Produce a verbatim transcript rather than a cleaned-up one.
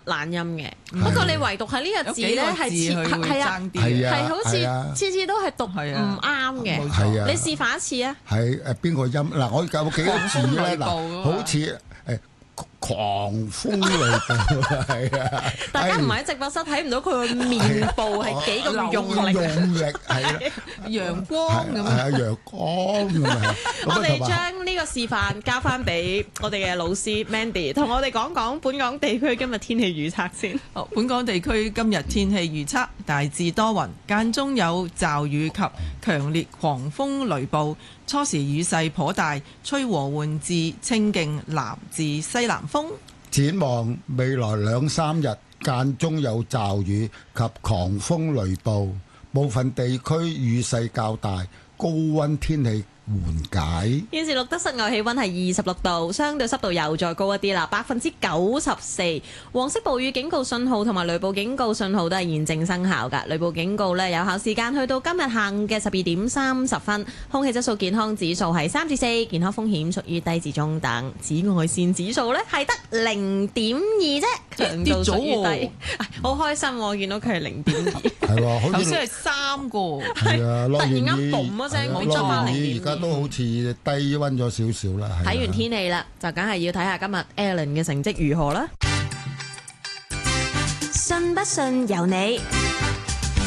懶音嘅，不過你唯獨係呢個字咧係似係啊係好似次次都係讀唔啱嘅。 係啊， 你示範一次啊？ 係誒邊個音嗱？我有幾個字咧嗱，好似誒。狂風雷暴係啊！ 大家唔喺直播室睇唔到佢個面部係幾咁用力， 用力係啊！ 陽光咁係啊，陽光咁啊！ 我哋將呢個示範交翻俾我哋嘅老師 Mandy， 同我哋講講本港地區今日天氣預測先。 好，本港地區今日天氣預測大致多雲，間中有驟雨及強烈狂風雷暴。初時雨勢頗大，吹和緩至清勁南至西南風。 展望未來兩三日，間中有驟雨及狂風雷暴，部分地區雨勢較大，高溫天氣緩解。 現時錄得室外氣溫係二十六度，相對濕度又再高一啲啦，百分之九十四。黃色暴雨警告信號同埋雷暴警告信號都係現正生效㗎。雷暴警告呢有效時間去到今日下午嘅十二點三十分。空氣質素健康指數係三至四，健康風險屬於低至中等。紫外線指數呢係得零點二啫，強度屬於低。好開心喎，見到佢係零點二。 係喎，好頭似先係三個。 係啊，落完雨， 突然間嘣一聲， 落變咗翻完雨零點二。 而家都好似低溫咗少少啦。 睇完天氣啦，就梗係要睇下今日 Alan 嘅成績如何啦。信不信由你。